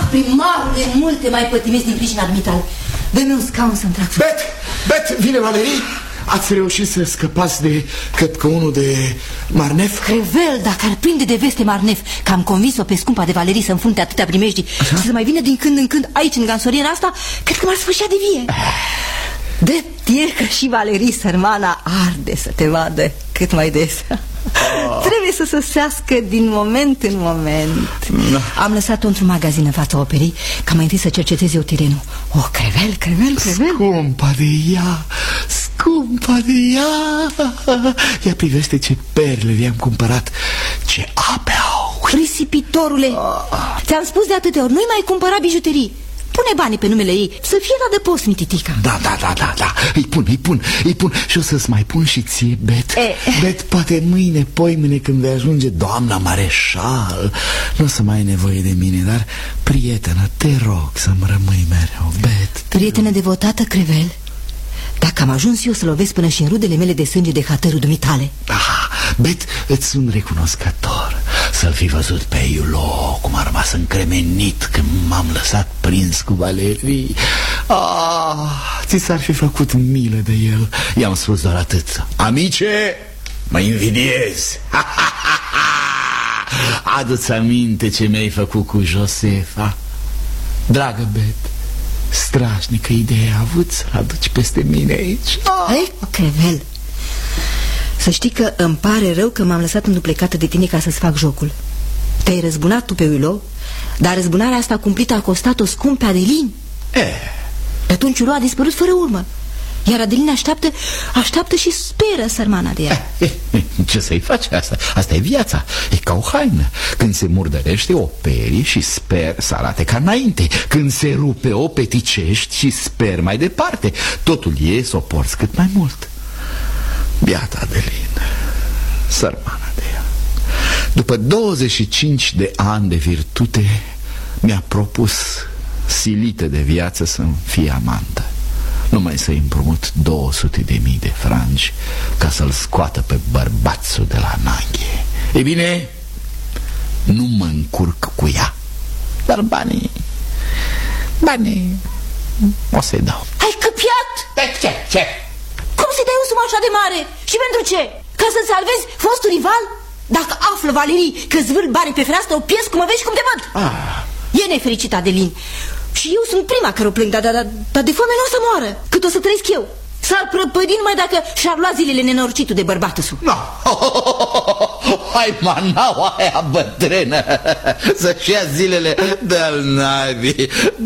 Primarule, multe mai pătimesc din pricina admitale. Dă-mi un scaun să-mi trag. Bet, vine Valerii? Ați reușit să scăpați de căpcăunul de Marnef? Crevel, dacă ar prinde de veste Marnef că am convins-o pe scumpa de Valerii să înfrunte atâtea primejdii și să mai vină din când în când aici, în gansoriera asta, cred că m-ar sfârșea de vie. Drept e că și Valerii, sărmana, arde să te vadă cât mai des. Trebuie să sosească din moment în moment. Am lăsat-o într-un magazin în fața operii ca mai întâi să cerceteze eu terenul. Crevel. Scumpa de ea, scumpa de ea. Ia privește ce perle le-am cumpărat, ce ape au. Risipitorule, ți-am spus de atâtea ori, nu-i mai cumpăra bijuterii. Pune banii pe numele ei, să fie la adăpost, mititica. Da, îi pun. Și o să-ți mai pun și ție, Bet. Bet, poate mâine, poimâine, când vei ajunge doamna mareșal, nu o să mai ai nevoie de mine, dar, prietenă, te rog să-mi rămâi mereu, Bet. Prietenă devotată, Crevel, dacă am ajuns eu să lovesc până și în rudele mele de sânge de hatărul dumitale. Bet, îți sunt recunoscător să-l fi văzut pe Iulo cum a rămas încremenit când m-am lăsat prins cu Valerii. Ți s-ar fi făcut milă de el. I-am spus doar atât: amice, mă invidiez. Adu-ți aminte ce mi-ai făcut cu Josefa? Dragă Bet, strașnică idee a avut să-l aduci peste mine aici. Crevel, să știi că îmi pare rău că m-am lăsat înduplecată de tine ca să-ți fac jocul. Te-ai răzbunat tu pe Uilo, dar răzbunarea asta cumplită a costat-o scump pe Adelin. Pe atunci Uilo a dispărut fără urmă, iar Adelin așteaptă și speră, sărmana de ea. Ce să-i faci asta? Asta e viața, e ca o haină. Când se murdărește, o peri și sper să arate ca înainte. Când se rupe, o peticești și sper mai departe. Totul e să o porți cât mai mult. Biata Adelin, sărmana de ea, după 25 de ani de virtute, mi-a propus, silită de viață, să-mi fie amantă. Numai să-i împrumut 200.000 de franci ca să-l scoată pe bărbațul de la Nanghe. Ei bine, nu mă încurc cu ea, dar banii o să-i dau. Ai căpiat? Ce? Cum să-i dai o sumă așa de mare? Și pentru ce? Ca să-ți salvezi fostul rival? Dacă află Valerii că zvârl banii pe fereastră, o pierd cum mă vezi, cum te văd. E nefericit Adelin. Și eu sunt prima care o plâng, dar de foame nu o să moară. Cât o să trăiesc eu? S-ar prăpădi numai dacă și-ar lua zilele nenorocitul de bărbatul său. Hai, manaua aia bătrână să-și ia zilele. Dă-l naibii,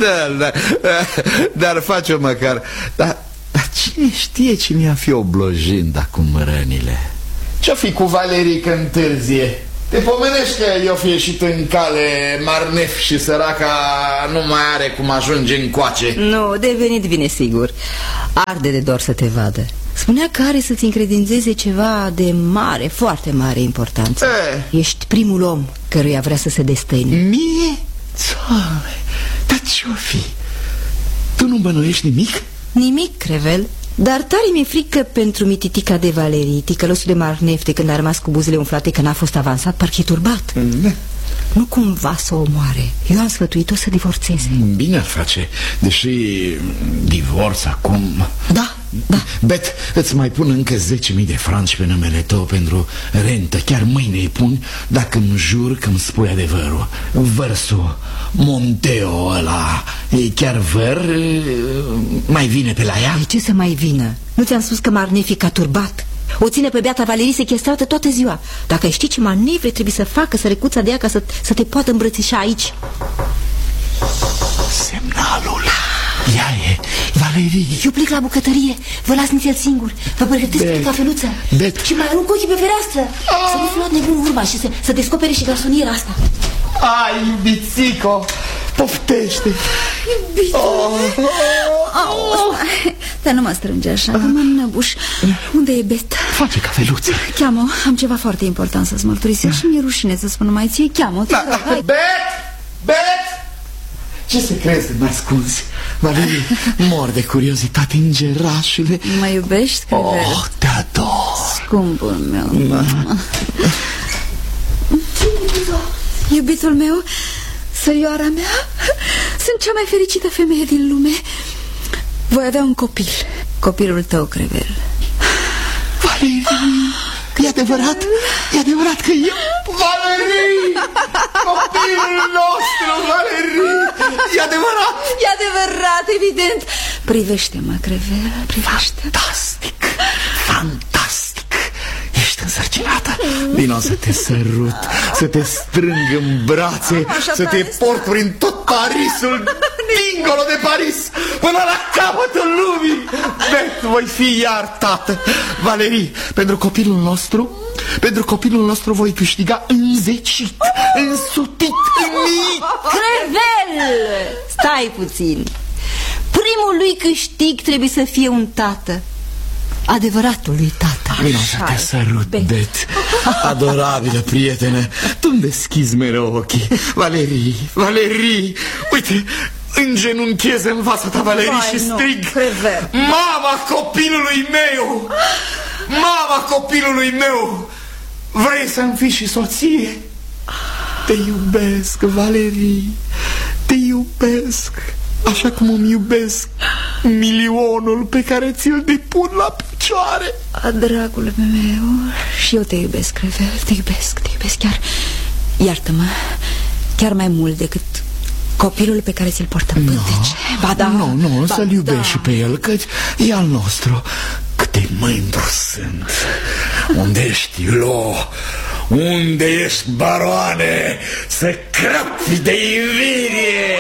dar face-o măcar. Dar cine știe cine a fi oblojind acum rănile? Ce-o fi cu Valerii că întârzie? Te pomenești că eu fi ieșit în cale Marnef și săraca nu mai are cum ajunge încoace. Nu, de venit vine sigur. Arde de dor să te vadă. Spunea că are să-ți încredințeze ceva de mare, foarte mare importanță. Ești primul om căruia vrea să se destăine. Mie? Doamne, dar ce-o fi? Tu nu bănuiești nimic? Nimic, Crevel. Dar tare mi-e frică pentru mititica de Valerii, ticălosul de Marnef, de când a rămas cu buzele umflate că n-a fost avansat, parcă e turbat. Nu cumva să o omoare. Eu am sfătuit-o să divorțeze. Bine ar face, deși divorț acum... Da. Bet, îți mai pun încă 10.000 de franci pe numele tău pentru rentă. Chiar mâine îi pun, dacă îmi jur că îmi spui adevărul. Vărsul Monteo ăla, e chiar văr, mai vine pe la ea? De ce să mai vină? Nu ți-am spus că Marnefic a turbat? O ține pe beata Valerii sechestrată toată ziua. Dacă ai ști ce manevre trebuie să facă sărecuța de ea ca să te poată îmbrățișa aici. Semnalul. Ea e, Valerii. Eu plec la bucătărie, vă las nițel singur. Vă pregătesc pe cafeluță și mai arunc ochii pe fereastră. Să nu fi luat nebun urma și să descopere și garsoniera asta. Ai, iubițico, poftește. Iubitul. Dar nu mă strânge așa, că mă înnăbuș. Unde e Bet? Face cafeluță. Cheamă, am ceva foarte important să-ți mărturisesc și mi-e rușine să spun numai ție. Cheamă. Bet! Ce să crezi de m-ascunzi? Valerii, mor de curiozitate, îngerașule. Nu mă iubești, Crevel? Te ador. Scumpul meu. Iubitul meu, sărioara mea, Sunt cea mai fericită femeie din lume. Voi avea un copil. Copilul tău, Crevel. Valerii, e adevărat? E adevărat că eu... Valerii! Copilul nostru, Valerii! E adevărat? E adevărat, evident. Privește-mă, Crevel, privește. Fantastic, fantastic. Ești însărcinată. Vino să te sărut, să te strâng în brațe, să te port prin tot Parisul, dincolo de Paris, până la capătul lumii. Voi fi iar tată. Valerii, pentru copilul nostru voi câștiga înzecit, însutit, înmiit. Crevel! Stai puțin. Primul lui câștig trebuie să fie un tată. Adevăratul lui tată. Vino să te sărut, Bet. Adorabilă prietene, tu-mi deschizi mereu ochii. Valerii, uite, îngenunchez în fața ta, Valerii, și strig: mama copilului meu! Mama copilului meu! Vrei să-mi fii și soție? Te iubesc, Valerii, te iubesc, așa cum îmi iubesc milionul pe care ți-l depun la picioare. Dragul meu, și eu te iubesc, Crevel, te iubesc chiar. Iartă-mă, chiar mai mult decât copilul pe care ți-l portăm în pântece. Ba da, nu, să-l iubești și pe el, că e al nostru. Cât de mândru sunt. Unde ești, Lo? Unde ești, baroane? Să crăpi de invidie.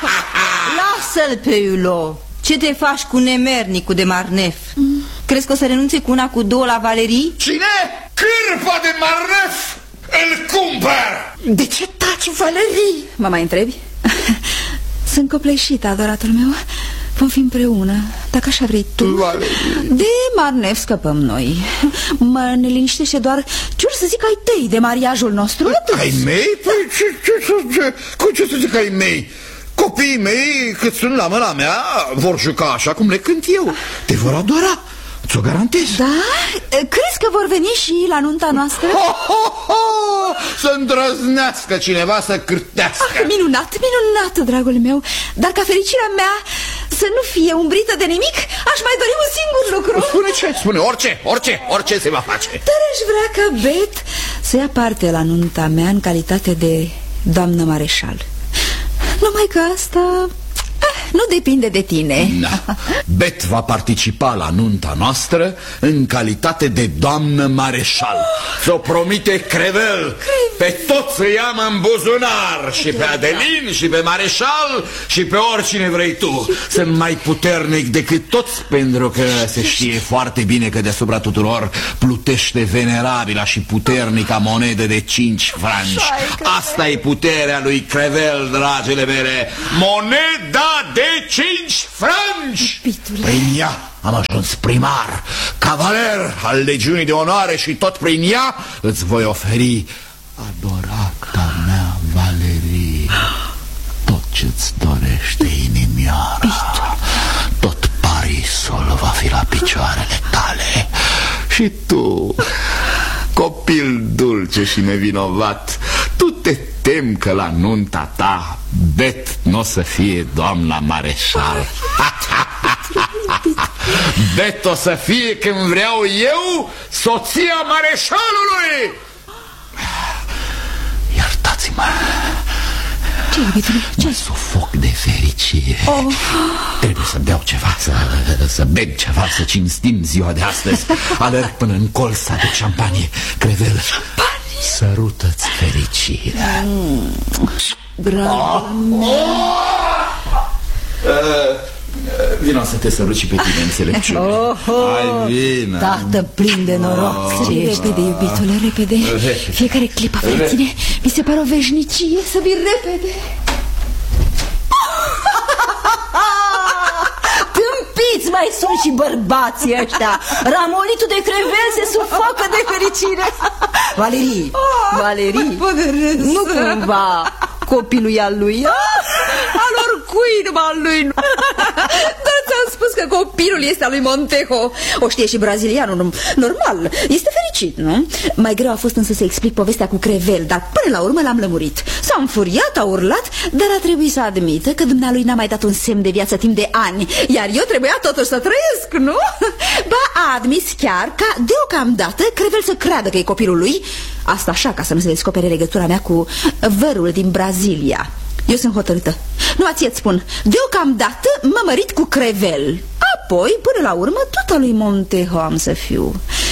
Lasă-l pe Hulot. Ce te faci cu nemernicul de Marnef? Crezi că o să renunțe cu una, cu două la Valerii? Cine? Cârpa de Marnef! Îl cumpăr! De ce taci, Valerii? Mă mai întrebi? Sunt copleșită, adoratul meu. Vom fi împreună, dacă așa vrei tu. Valerii. De Marnef scăpăm noi. Mă neliniștește doar ce să zic ai tăi de mariajul nostru. Ai mei? Păi ce să zic ai mei? Copiii mei, cât sunt la mâna mea, vor juca așa cum le cânt eu. Te vor adora, ți-o garantez. Da? Crezi că vor veni și la nunta noastră? Să îndrăznească cineva să cârtească. Minunat, dragul meu. Dar ca fericirea mea să nu fie umbrită de nimic, aș mai dori un singur lucru. Spune ce? Spune orice se va face. Dar aș vrea ca Bet să ia parte la nunta mea în calitate de doamnă mareșal. Numai că asta nu depinde de tine. Bet va participa la nunta noastră în calitate de doamnă mareșal. Ți-o promite Crevel. Pe toți îi am în buzunar. Și pe Adelin, și pe mareșal, și pe oricine vrei tu. Sunt mai puternic decât toți, pentru că se știe foarte bine că deasupra tuturor plutește venerabila și puternica monedă de 5 franci. Asta e puterea lui Crevel, dragile mele. Moneda de 5 franci. Prin ea am ajuns primar, cavaler al legiunii de onoare și tot prin ea îți voi oferi, adorata mea Valerii, tot ce-ți dorește inimioara. Tot Parisul va fi la picioarele tale. Și tu, copil dulce și nevinovat, tu te temi că la nunta ta Bet n-o să fie doamna mareșal. Bet o să fie, când vreau eu, soția mareșalului. Iertați-mă. Mă sufoc de fericire. Trebuie să beau ceva, să beg ceva, să cinstim ziua de astăzi. Alerg până în colța de șampanie. Crevel, sărută-ți fericirea. Dragul meu. Vino să te sărut și pe tine, înțelepciune. Hai, vină. Tată plin de noroc. Repede, iubitule, repede. Fiecare clipă fără tine mi se pare o veșnicie. Să vii repede. Tâmpiți mai sunt și bărbații ăștia. Ramolitul de Crevel se sufocă de fericire. Valerii, nu cumva copilul e al lui? Al oricui, numai al lui. Dar ți-am spus că copilul este al lui Montejo. O știe și brazilianul, normal, este fericit, nu? Mai greu a fost însă să explic povestea cu Crevel, dar până la urmă l-am lămurit. S-a înfuriat, a urlat, dar a trebuit să admită că dumnealui n-a mai dat un semn de viață timp de ani, iar eu trebuia totuși să trăiesc, nu? Ba, a admis chiar ca deocamdată Crevel să creadă că e copilul lui. Asta așa, ca să nu se descopere legătura mea cu vărul din Brazilia. Eu sunt hotărâtă. Nu, ție-ți spun, deocamdată mă mărit cu Crevel. Apoi, până la urmă, tot al lui Montejo am să fiu.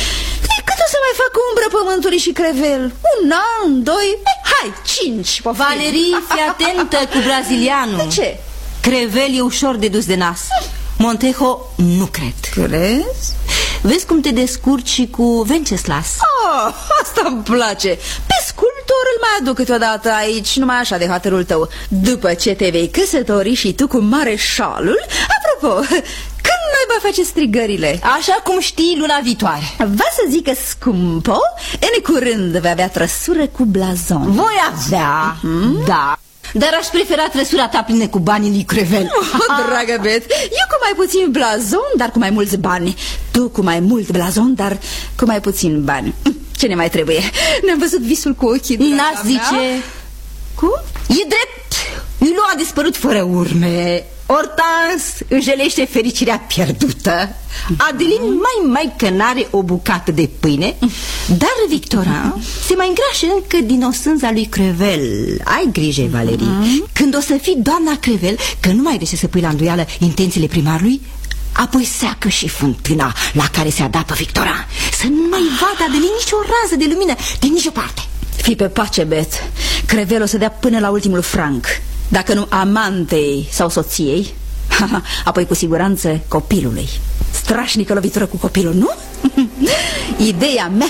Cât o să mai fac umbră pământului și Crevel? 1 an, 2, hai, 5. Valerii, fii atentă cu brazilianul. De ce? Crevel e ușor de dus de nas. Montejo nu cred. Crezi? Vezi cum te descurci și cu Venceslas. Asta îmi place. Pe sculptor îl mai aduc câteodată aici, numai așa de hotărul tău. După ce te vei căsători și tu cu mareșalul. Apropo, când naiba face strigările? Așa cum știi, luna viitoare. Va să zică scumpo, în curând vei avea trăsură cu blazon. Voi avea, da. Dar aș prefera trăsura ta plină cu banii lui Crevel. Dragă Bet, eu cu mai puțin blazon, dar cu mai mulți bani. Tu cu mai mult blazon, dar cu mai puțin bani. Ce ne mai trebuie? Ne-am văzut visul cu ochii. N-aș zice. Cum? E drept. Nu a dispărut fără urme. Hortense își jelește fericirea pierdută. Adeline mai că n-are o bucată de pâine. Dar Victorin se mai îngrașă încă din o sânza lui Crevel. Ai grijă, Valerie. Când o să fii doamna Crevel, că nu mai reușește să pui la îndoială intențiile primarului, apoi seacă și fântâna la care se adapă Victorin. Să nu mai vadă Adeline nicio rază de lumină din nicio parte. Fii pe pace, Bet. Crevel o să dea până la ultimul franc. Dacă nu amantei sau soției, apoi cu siguranță copilului. Strașnică lovitură cu copilul, nu? Ideea mea.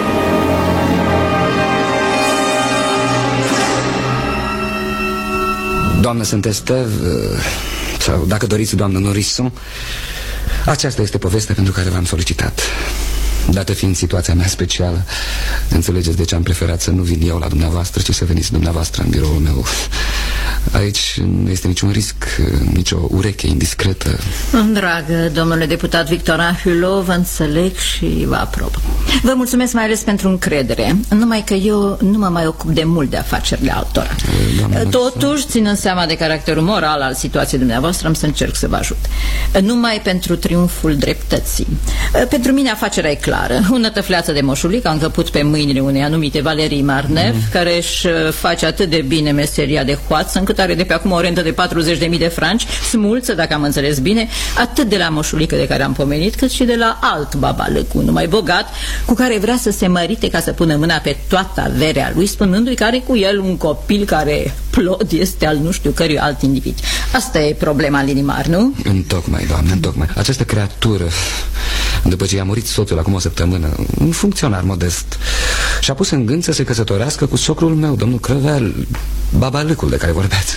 Doamnă Saint-Estève, sau dacă doriți, doamnă Norisson, aceasta este povestea pentru care v-am solicitat. Dată fiind situația mea specială, înțelegeți de ce am preferat să nu vin eu la dumneavoastră, ci să veniți dumneavoastră în biroul meu. Aici nu este niciun risc, nicio ureche indiscretă. Dragă domnule deputat Victorin Hulot, vă înțeleg și vă aprob. Vă mulțumesc mai ales pentru încredere. Numai că eu nu mă mai ocup de mult de afacerile altora. Totuși, ținând seama de caracterul moral al situației dumneavoastră, am să încerc să vă ajut. Numai pentru triumful dreptății. Pentru mine afacerea e clară. O nătăfleață de moșulic a încăput pe mâinile unei anumite Valerii Marnev, care își face atât de bine meseria de hoață, încât are de pe acum o rentă de 40.000 de franci, smulță, dacă am înțeles bine, atât de la moșulică de care am pomenit, cât și de la alt babalăc, unul mai bogat, cu care vrea să se mărite ca să pună mâna pe toată averea lui, spunându-i că are cu el un copil care plod este al nu știu cărui alt individ. Asta e problema Linimar, nu? Întocmai, doamne, întocmai. Această creatură, după ce i-a murit soțul acum o săptămână, un funcționar modest, și-a pus în gând să se căsătorească cu socrul meu, domnul Crevel, babalâcul de care vorbeați.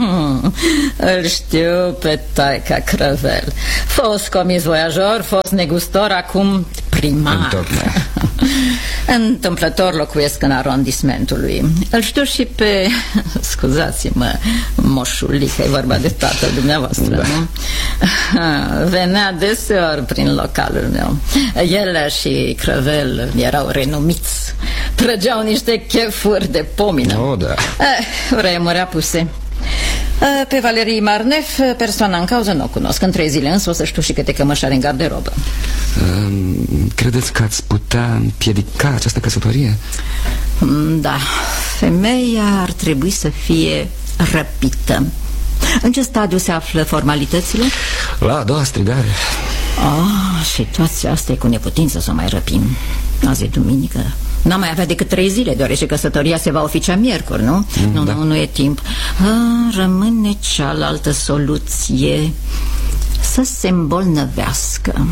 Îl știu pe taica Crevel. Fost comis voiajor, fost negustor, acum primar. Întocmai. Întâmplător locuiesc în arondismentul lui. Îl știu și pe, scuzați-mă, moșulică, e vorba de tatăl dumneavoastră, da. Nu? Venea deseori prin localul meu. El și Crevel erau renumiți. Trăgeau niște chefuri de pomină. O, da. Vremuri apuse. Pe Valerii Marnev, persoana în cauză nu o cunosc. În 3 zile însă o să știu și câte cămăși are în garderobă. Credeți că ați putea împiedica această căsătorie? Da, femeia ar trebui să fie răpită. În ce stadiu se află formalitățile? La a doua strigare. Situația asta e cu neputință să o mai răpim. Azi e duminică. N-am mai avea decât 3 zile, deoarece căsătoria se va oficia miercuri, nu? Da. Nu e timp. Rămâne cealaltă soluție: să se îmbolnăvească.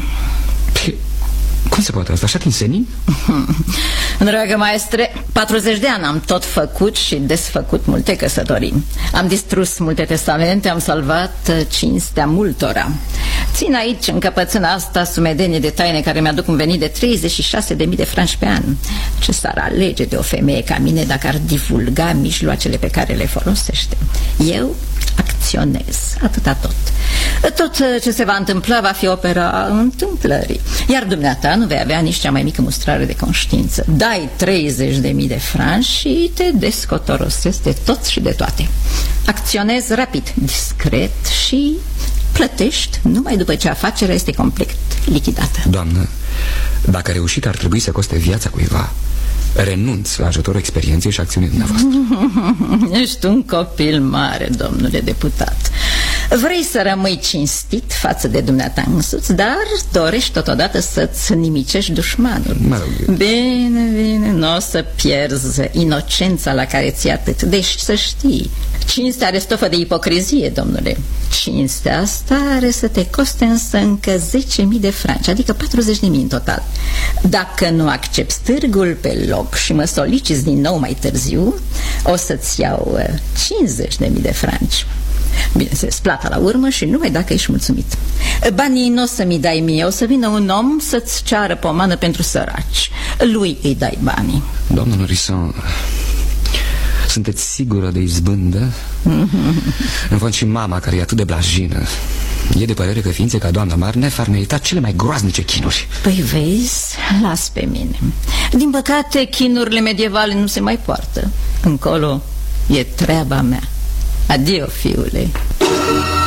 Cum se poate asta? Așa din senin? Dragă maestre, 40 de ani am tot făcut și desfăcut multe căsătorii. Am distrus multe testamente, am salvat cinstea multora. Țin aici, încăpățâna asta, sumedenie de taine care mi-aduc un venit de 36.000 de franci pe an. Ce s-ar alege de o femeie ca mine dacă ar divulga mijloacele pe care le folosește? Eu acționez. Atâta tot. Tot ce se va întâmpla va fi opera întâmplării. Iar dumneata nu vei avea nici cea mai mică mustrare de conștiință. Dai 30.000 de franci și te descotorosesc de tot și de toate. Acționezi rapid, discret și plătești numai după ce afacerea este complet lichidată. Doamnă, dacă reușit ar trebui să coste viața cuiva. Renunț la ajutorul experienței și acțiunii dumneavoastră. Ești un copil mare, domnule deputat. Vrei să rămâi cinstit față de dumneata însuți, dar dorești totodată să-ți nimicești dușmanul. Bine, nu o să pierzi inocența la care ți-e atât. Deci să știi, cinstea are stofă de ipocrizie, domnule. Cinstea asta are să te coste însă încă 10.000 de franci, adică 40.000 în total. Dacă nu accepti târgul pe loc și mă soliciți din nou mai târziu, o să-ți iau 50.000 de franci. Bineînțeles, plata la urmă și numai dacă ești mulțumit. Banii nu o să mi dai mie, o să vină un om să-ți ceară pomană pentru săraci. Lui îi dai banii. Doamnă Norisson, sunteți sigură de izbândă? În fond și mama, care e atât de blajină, e de părere că ființe ca doamna Marnef ar merita cele mai groaznice chinuri. Păi vezi, las pe mine. Din păcate, chinurile medievale nu se mai poartă. Încolo e treaba mea. Adio, fiule.